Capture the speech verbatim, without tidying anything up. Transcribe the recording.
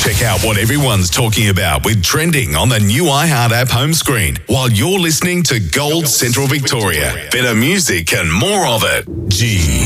Check out what everyone's talking about with trending on the new iHeart app home screen while you're listening to Gold Central Victoria. Better music and more of it. G.